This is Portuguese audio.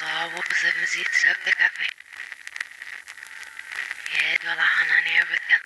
só وبزمزيت شبك عفي يا ولا حنان يا بدل